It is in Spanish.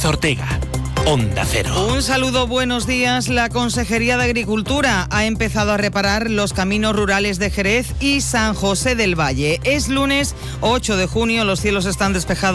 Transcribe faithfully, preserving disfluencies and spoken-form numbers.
Ortega. Onda Cero. Un saludo, buenos días. La Consejería de Agricultura ha empezado a reparar los caminos rurales de Jerez y San José del Valle. Es lunes ocho de junio, los cielos están despejados